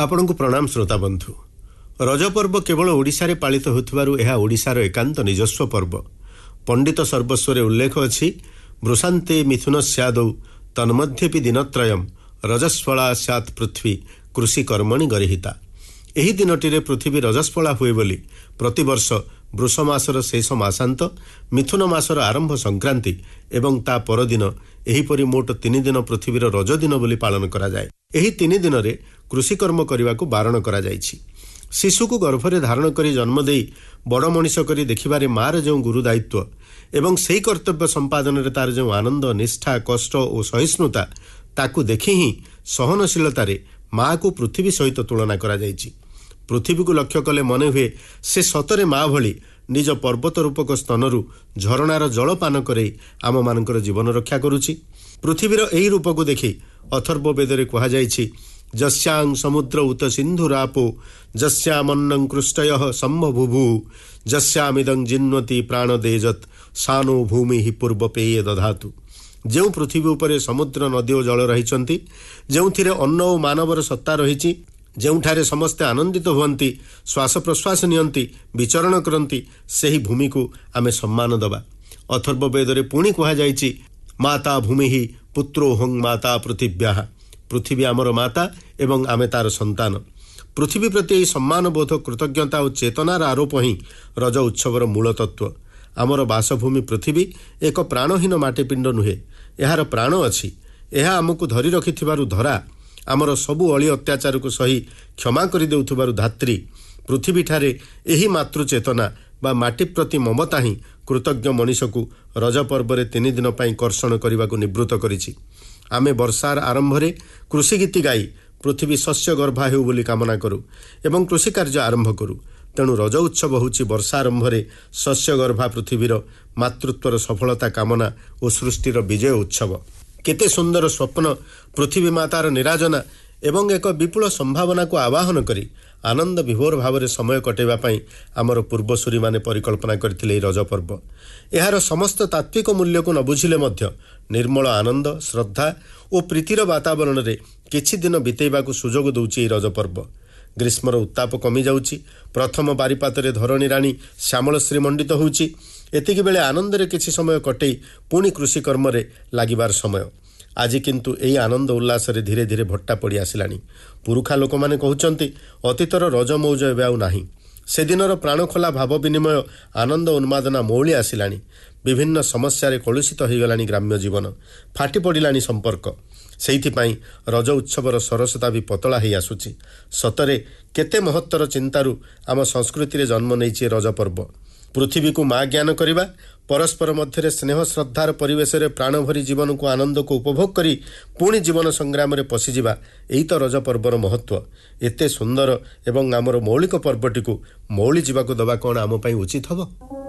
ଆପଣଙ୍କୁ ପ୍ରଣାମ ଶ୍ରୋତା ବନ୍ଧୁ। ରଜ ପର୍ବ କେବଳ ଓଡ଼ିଶାରେ ପାଳିତ ହେଉଥିବାରୁ ଏହା ଓଡ଼ିଶାର ଏକାନ୍ତ ନିଜସ୍ୱ ପର୍ବ। ପଣ୍ଡିତ ସର୍ବସ୍ୱରେ ଉଲ୍ଲେଖ ଅଛି, ବୃଷାନ୍ତେ ମିଥୁନ ସ୍ୟାଦୌ ତନ୍ମଧ୍ୟପି ଦିନତ୍ରୟମ୍ ରଜସ୍ଫଳା ସ୍ୟାତ୍ ପୃଥ୍ୱୀ କୃଷି କର୍ମଣି ଗରିହିତା। ଏହି ଦିନଟିରେ ପୃଥିବୀ ରଜସ୍ଫଳା ହୁଏ ବୋଲି ପ୍ରତିବର୍ଷ ବୃଷ ମାସର ଶେଷ ମାସାନ୍ତ, ମିଥୁନ ମାସର ଆରମ୍ଭ ସଂକ୍ରାନ୍ତି ଏବଂ ତା ପରଦିନ ଏହିପରି ମୋଟ 3 ଦିନ ପୃଥିବୀର ରଜ ଦିନ ବୋଲି ପାଳନ କରାଯାଏ। ଏହି 3 ଦିନରେ କୃଷିକର୍ମ କରିବାକୁ ବାରଣ କରାଯାଇଛି। ଶିଶୁକୁ ଗର୍ଭରେ ଧାରଣ କରି ଜନ୍ମ ଦେଇ ବଡ଼ ମଣିଷ କରି ଦେଖିବାରେ ମା'ର ଯେଉଁ ଗୁରୁ ଦାୟିତ୍ୱ ଏବଂ ସେହି କର୍ତ୍ତବ୍ୟ ସମ୍ପାଦନରେ ତାର ଯେଉଁ ଆନନ୍ଦ, ନିଷ୍ଠା, କଷ୍ଟ ଓ ସହିଷ୍ଣୁତା, ତାକୁ ଦେଖି ହିଁ ସହନଶୀଳତାରେ ମା'କୁ ପୃଥିବୀ ସହିତ ତୁଳନା କରାଯାଇଛି। ପୃଥିବୀକୁ ଲକ୍ଷ୍ୟ କଲେ ମନେ ହୁଏ ସେ ସତରେ ମା' ଭଳି ନିଜ ପର୍ବତ ରୂପକ ସ୍ତନରୁ ଝରଣାର ଜଳ ପାନ କରେଇ ଆମମାନଙ୍କର ଜୀବନ ରକ୍ଷା କରୁଛି। ପୃଥିବୀର ଏହି ରୂପକୁ ଦେଖି ଅଥର୍ବ ବେଦରେ କୁହାଯାଇଛି, ଯସ୍ୟାଂ ସମୁଦ୍ର ଉତ ସିନ୍ଧୁରାପୋ ଯସ୍ୟାମନ୍ନଂ କୃଷ୍ଟୟଃ ସମ୍ଭଭୁଭୁ ଯସ୍ୟାମିଦଂ ଜିନ୍ୱତି ପ୍ରାଣ ଦେଜତ୍ ସାନୋ ଭୂମି ହି ପୂର୍ବ ପେୟ ଦଧାତୁ। ଯେଉଁ ପୃଥିବୀ ଉପରେ ସମୁଦ୍ର, ନଦୀ ଓ ଜଳ ରହିଛନ୍ତି, ଯେଉଁଥିରେ ଅନ୍ନ ଓ ମାନବର ସତ୍ତା ରହିଛି, ଯେଉଁଠାରେ ସମସ୍ତେ ଆନନ୍ଦିତ ହୁଅନ୍ତି, ଶ୍ୱାସ ପ୍ରଶ୍ୱାସ ନିଅନ୍ତି, ବିଚରଣ କରନ୍ତି, ସେହି ଭୂମିକୁ ଆମେ ସମ୍ମାନ ଦେବା। ଅଥର୍ବ ବେଦରେ ପୁଣି କୁହାଯାଇଛି, ମାତା ଭୂମି ହି ପୁତ୍ରୋହଂ ମାତା ପୃଥିବ୍ୟାଃ। ପୃଥିବୀ ଆମର ମାତା ଏବଂ ଆମେ ତାର ସନ୍ତାନ। ପୃଥିବୀ ପ୍ରତି ଏହି ସମ୍ମାନବୋଧ, କୃତଜ୍ଞତା ଓ ଚେତନାର ଆରୋପ ହିଁ ରଜ ଉତ୍ସବର ମୂଳ ତତ୍ତ୍ୱ। ଆମର ବାସଭୂମି ପୃଥିବୀ ଏକ ପ୍ରାଣହୀନ ମାଟିପିଣ୍ଡ ନୁହେଁ, ଏହାର ପ୍ରାଣ ଅଛି। ଏହା ଆମକୁ ଧରି ରଖିଥିବାରୁ ଧରା, ଆମର ସବୁ ଅଳି ଅତ୍ୟାଚାରକୁ ସହି କ୍ଷମା କରିଦେଉଥିବାରୁ ଧାତ୍ରୀ। ପୃଥିବୀଠାରେ ଏହି ମାତୃଚେତନା ବା ମାଟି ପ୍ରତି ମମତା ହିଁ କୃତଜ୍ଞ ମଣିଷକୁ ରଜ ପର୍ବରେ 3 ଦିନ ପାଇଁ କର୍ଷଣ କରିବାକୁ ନିବୃତ୍ତ କରିଛି। ଆମେ ବର୍ଷାର ଆରମ୍ଭରେ କୃଷି ଗୀତି ଗାଇ ପୃଥିବୀ ଶସ୍ୟ ଗର୍ଭା ହେଉ ବୋଲି କାମନା କରୁ ଏବଂ କୃଷି କାର୍ଯ୍ୟ ଆରମ୍ଭ କରୁ। ତେଣୁ ରଜ ଉତ୍ସବ ହେଉଛି ବର୍ଷା ଆରମ୍ଭରେ ଶସ୍ୟ ଗର୍ଭା ପୃଥିବୀର ମାତୃତ୍ୱର ସଫଳତା କାମନା ଓ ସୃଷ୍ଟିର ବିଜୟ ଉତ୍ସବ। କେତେ ସୁନ୍ଦର ସ୍ୱପ୍ନ, ପୃଥିବୀ ମାତାର ନିରାଜନା ଏବଂ ଏକ ବିପୁଳ ସମ୍ଭାବନାକୁ ଆବାହନ କରି ଆନନ୍ଦ ବିଭୋର ଭାବରେ ସମୟ କଟାଇବା ପାଇଁ ଆମର ପୂର୍ବସୂରୀମାନେ ପରିକଳ୍ପନା କରିଥିଲେ ଏହି ରଜ ପର୍ବ। ଏହାର ସମସ୍ତ ତାତ୍ତ୍ୱିକ ମୂଲ୍ୟକୁ ନ ବୁଝିଲେ ମଧ୍ୟ ନିର୍ମଳ ଆନନ୍ଦ, ଶ୍ରଦ୍ଧା ଓ ପ୍ରୀତିର ବାତାବରଣରେ କିଛି ଦିନ ବିତେଇବାକୁ ସୁଯୋଗ ଦେଉଛି ଏହି ରଜ ପର୍ବ। ଗ୍ରୀଷ୍ମର ଉତ୍ତାପ କମିଯାଉଛି, ପ୍ରଥମ ବାରିପାତରେ ଧରଣୀ ରାଣୀ ଶ୍ୟାମଳଶ୍ରୀ ମଣ୍ଡିତ ହେଉଛି। ଏତିକି ବେଳେ ଆନନ୍ଦରେ କିଛି ସମୟ କଟେଇ ପୁଣି କୃଷି କର୍ମରେ ଲାଗିବାର ସମୟ। ଆଜି କିନ୍ତୁ ଏହି ଆନନ୍ଦ ଉଲ୍ଲାସରେ ଧୀରେ ଧୀରେ ଭଟ୍ଟା ପଡ଼ି ଆସିଲାଣି। ପୁରୁଖା ଲୋକମାନେ କହୁଛନ୍ତି, ଅତୀତର ରଜ ମଉଜ ଏବେ ଆଉ ନାହିଁ। ସେଦିନର ପ୍ରାଣଖୋଲା ଭାବ ବିନିମୟ, ଆନନ୍ଦ ଉନ୍ମାଦନା ମଉଳି ଆସିଲାଣି। ବିଭିନ୍ନ ସମସ୍ୟାରେ କଳୁଷିତ ହୋଇଗଲାଣି ଗ୍ରାମ୍ୟ ଜୀବନ, ଫାଟି ପଡ଼ିଲାଣି ସମ୍ପର୍କ। ସେଇଥିପାଇଁ ରଜ ଉତ୍ସବର ସରସତା ବି ପତଳା ହୋଇ ଆସୁଛି। ସତରେ କେତେ ମହତ୍ତର ଚିନ୍ତାରୁ ଆମ ସଂସ୍କୃତିରେ ଜନ୍ମ ନେଇଛି ରଜ ପର୍ବ। ପୃଥିବୀକୁ ମା ଜ୍ଞାନ କରିବା, ପରସ୍ପର ମଧ୍ୟରେ ସ୍ନେହ ଶ୍ରଦ୍ଧାର ପରିବେଶରେ ପ୍ରାଣ ଭରି ଜୀବନକୁ, ଆନନ୍ଦକୁ ଉପଭୋଗ କରି ପୁଣି ଜୀବନ ସଂଗ୍ରାମରେ ପଶିଯିବା, ଏଇ ତ ରଜ ପର୍ବର ମହତ୍ତ୍ୱ। ଏତେ ସୁନ୍ଦର ଏବଂ ଆମର ମୌଳିକ ପର୍ବଟିକୁ ମଉଳି ଯିବାକୁ ଦେବା କ'ଣ ଆମ ପାଇଁ ଉଚିତ ହେବ?